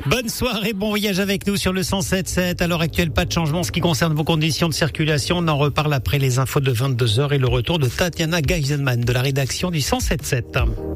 Bonne soirée, bon voyage avec nous sur le 107.7. À l'heure actuelle, pas de changement en ce qui concerne vos conditions de circulation. On en reparle après les infos de 22h et le retour de Tatiana Geisenman de la rédaction du 107.7.